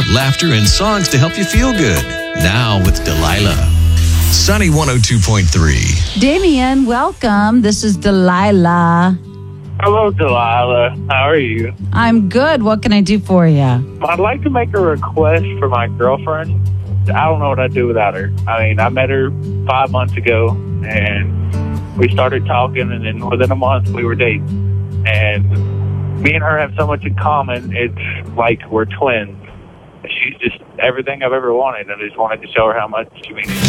laughter, and songs to help you feel good. Now with Delilah. Sunny 102.3. Damien, welcome. This is Delilah. Hello, Delilah. How are you? I'm good. What can I do for you? I'd like to make a request for my girlfriend. I don't know what I'd do without her. I mean, I met her 5 months ago, and we started talking, and then within a month, we were dating. And me and her have so much in common, it's like we're twins. She's just everything I've ever wanted. I just wanted to show her how much she means.